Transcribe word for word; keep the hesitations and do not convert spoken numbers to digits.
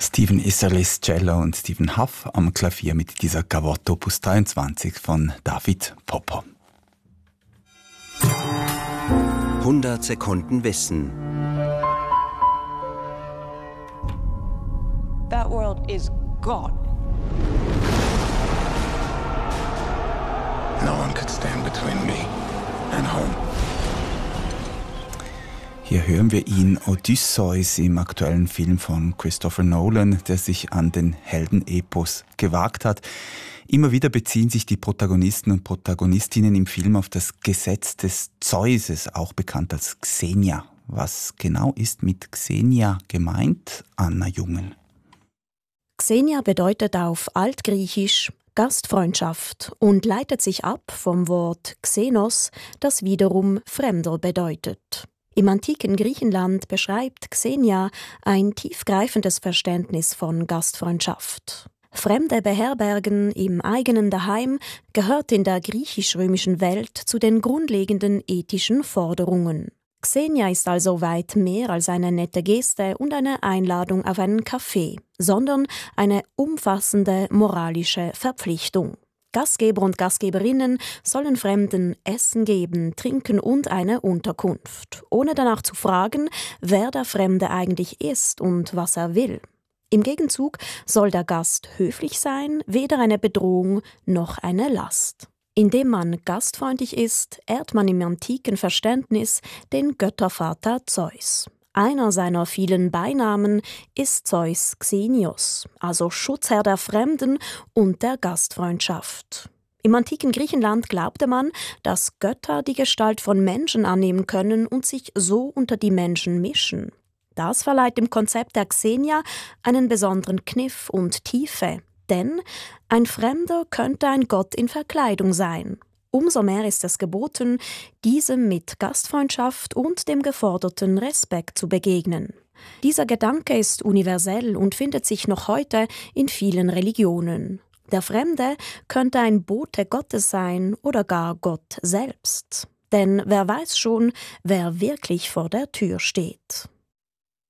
Stephen Isserlis Cello und Stephen Huff am Klavier mit dieser Gavotte Opus dreiundzwanzig von David Popper. hundert Sekunden Wissen. That world is gone. No one could stand between me and home. Hier hören wir ihn, Odysseus, im aktuellen Film von Christopher Nolan, der sich an den Heldenepos gewagt hat. Immer wieder beziehen sich die Protagonisten und Protagonistinnen im Film auf das Gesetz des Zeuses, auch bekannt als Xenia. Was genau ist mit Xenia gemeint, Anna Jungen? Xenia bedeutet auf Altgriechisch Gastfreundschaft und leitet sich ab vom Wort Xenos, das wiederum Fremder bedeutet. Im antiken Griechenland beschreibt Xenia ein tiefgreifendes Verständnis von Gastfreundschaft. Fremde beherbergen im eigenen Daheim gehört in der griechisch-römischen Welt zu den grundlegenden ethischen Forderungen. Xenia ist also weit mehr als eine nette Geste und eine Einladung auf einen Kaffee, sondern eine umfassende moralische Verpflichtung. Gastgeber und Gastgeberinnen sollen Fremden Essen geben, Trinken und eine Unterkunft, ohne danach zu fragen, wer der Fremde eigentlich ist und was er will. Im Gegenzug soll der Gast höflich sein, weder eine Bedrohung noch eine Last. Indem man gastfreundlich ist, ehrt man im antiken Verständnis den Göttervater Zeus. Einer seiner vielen Beinamen ist Zeus Xenios, also Schutzherr der Fremden und der Gastfreundschaft. Im antiken Griechenland glaubte man, dass Götter die Gestalt von Menschen annehmen können und sich so unter die Menschen mischen. Das verleiht dem Konzept der Xenia einen besonderen Kniff und Tiefe, denn ein Fremder könnte ein Gott in Verkleidung sein. Umso mehr ist es geboten, diesem mit Gastfreundschaft und dem geforderten Respekt zu begegnen. Dieser Gedanke ist universell und findet sich noch heute in vielen Religionen. Der Fremde könnte ein Bote Gottes sein oder gar Gott selbst. Denn wer weiß schon, wer wirklich vor der Tür steht.